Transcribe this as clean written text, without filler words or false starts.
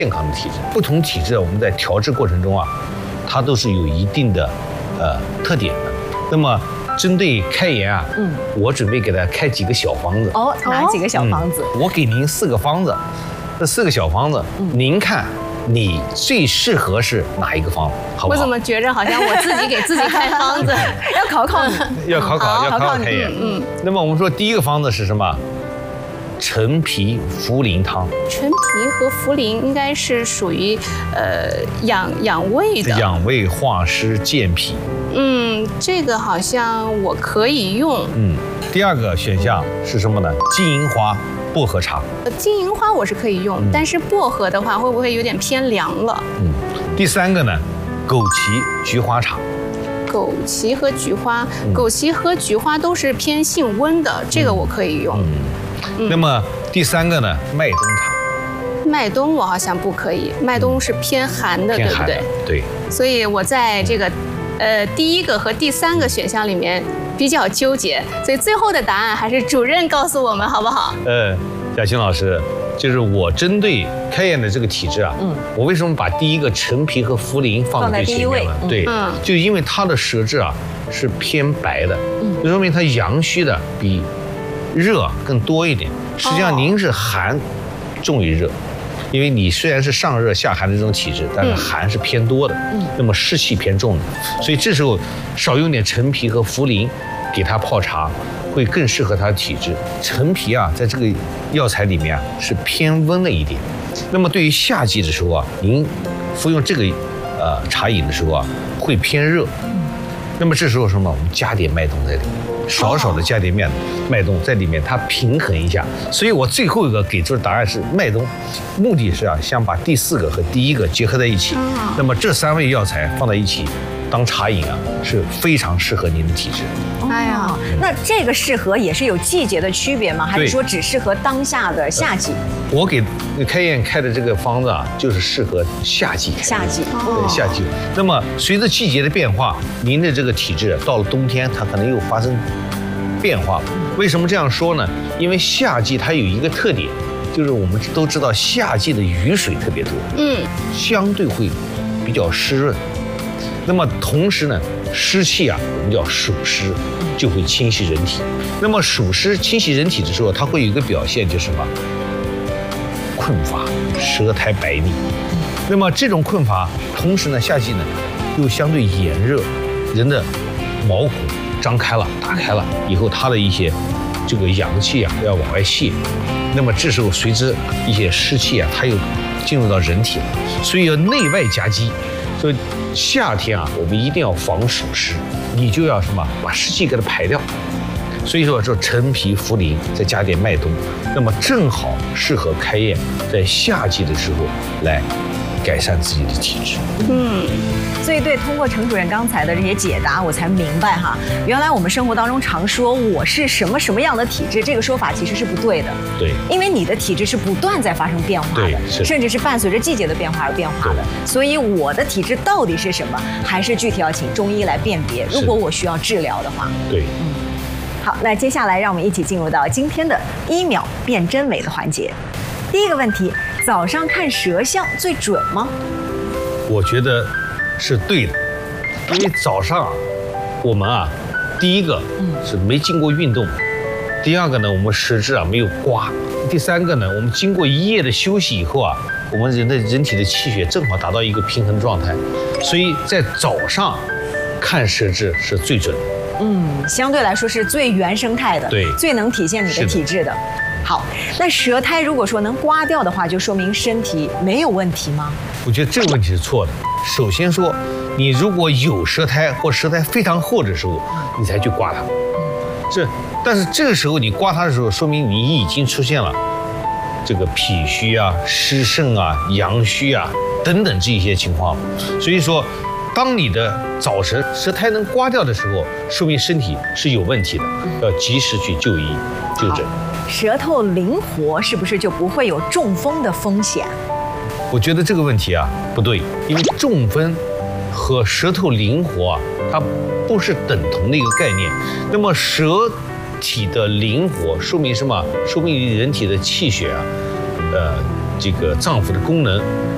健康的体质。不同体质我们在调制过程中啊，它都是有一定的特点的。那么针对开颜啊，我准备给大家开几个小方子。 哦，哪几个小方子？ 我给您4个方子，这4个小方子，您看你最适合是哪一个方子，好不好？ 我怎么觉着好像我自己给自己开方子？ 要考考你， 要考开颜。那么我们说第一个方子是什么？陈皮茯苓汤。 陈皮和茯苓应该是属于养胃的， 养胃化湿健脾。 这个好像我可以用。 第二个选项是什么呢？金银花薄荷茶。 金银花我是可以用，但是薄荷的话会不会有点偏凉了？ 第三个呢？枸杞菊花茶。 枸杞和菊花，枸杞和菊花都是偏性温的，这个我可以用。 那么第三个呢？麦冬茶。 麦冬我好像不可以，麦冬是偏寒的，对不对？ 对。 所以我在这个第一个和第3个选项里面比较纠结，所以最后的答案还是主任告诉我们，好不好？ 贾青老师，就是我针对开颜的这个体质啊，我为什么把第一个陈皮和茯苓放在最前面呢？对，就因为它的舌质啊是偏白的，就说明它阳虚的比热更多一点。实际上您是寒重于热，因为你虽然是上热下寒的这种体质，但是寒是偏多的，那么湿气偏重的，所以这时候少用点陈皮和茯苓给它泡茶，会更适合它的体质。陈皮啊，在这个药材里面啊是偏温了一点，那么对于夏季的时候啊，您服用这个茶饮的时候啊会偏热，那么这时候什么？我们加点麦冬在里面。少少的加点麦冬在里面，它平衡一下。所以我最后一个给出的答案是麦冬，目的是想把第4个和第1个结合在一起。那么这3味药材放在一起当茶饮啊，是非常适合您的体质。 哎呀，那这个适合也是有季节的区别吗？还是说只适合当下的夏季？ 我给开颜开的这个方子啊，就是适合夏季。对，夏季。那么随着季节的变化，您的这个体质到了冬天，它可能又发生变化了。为什么这样说呢？因为夏季它有一个特点，就是我们都知道夏季的雨水特别多，相对会比较湿润。那么同时呢，湿气啊，我们叫暑湿，就会侵袭人体。那么暑湿侵袭人体的时候，它会有一个表现，就是什么？困乏、舌苔白腻。那么这种困乏，同时呢，夏季呢又相对炎热，人的毛孔张开了、打开了以后，它的一些这个阳气啊要往外泄。那么这时候随之一些湿气啊，它又进入到人体了，所以要内外夹击。所以夏天啊，我们一定要防暑湿，你就要什么？把湿气给它排掉。所以说，这陈皮、茯苓再加点麦冬，那么正好适合开颜，在夏季的时候来改善自己的体质。 所以通过程主任刚才的这些解答，我才明白哈，原来我们生活当中常说我是什么样的体质，这个说法其实是不对的。 对， 因为你的体质是不断在发生变化的，甚至是伴随着季节的变化而变化的。所以我的体质到底是什么，还是具体要请中医来辨别。如果我需要治疗的话， 对， 好，那接下来让我们一起进入到今天的1秒辨真伪的环节。第一个问题，早上看舌象最准吗？ 我觉得是对的，因为早上我们啊，第一个是没经过运动，第二个呢，我们舌质啊没有刮，第三个呢，我们经过一夜的休息以后啊，我们人体的气血正好达到一个平衡的状态，所以在早上看舌质是最准的。 相对来说是最原生态的， 对， 最能体现你的体质的。好，那舌苔如果说能刮掉的话，就说明身体没有问题吗？ 我觉得这个问题是错的。首先说，你如果有舌苔或舌苔非常厚的时候，你才去刮它。但是这个时候你刮它的时候，说明你已经出现了这个脾虚啊、湿盛啊、阳虚啊等等这一些情况。所以说，当你的早晨舌苔能刮掉的时候，说明身体是有问题的，要及时去就医就诊。 舌头灵活是不是就不会有中风的风险？ 我觉得这个问题啊不对，因为中风和舌头灵活啊，它不是等同的一个概念。那么舌体的灵活说明什么？说明人体的气血啊，这个脏腑的功能